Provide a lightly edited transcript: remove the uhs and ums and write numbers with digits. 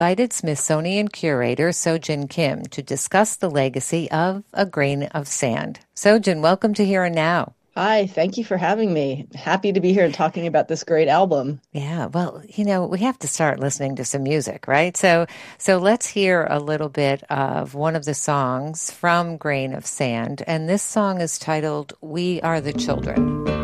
invited Smithsonian curator Sojin Kim to discuss the legacy of A Grain of Sand. Sojin, welcome to Here and Now. Hi, thank you for having me. Happy to be here and talking about this great album. Yeah, well, we have to start listening to some music, right? So let's hear a little bit of one of the songs from Grain of Sand, and this song is titled We Are the Children.